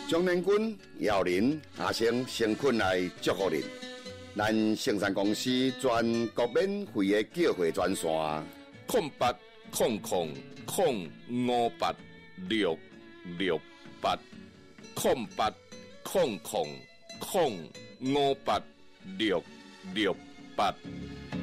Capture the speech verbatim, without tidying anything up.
中年军姚林阿先先困来祝福您。咱生产公司全国免费的叫货专线： 空八空空空五八六六八空八空空空五八六六八。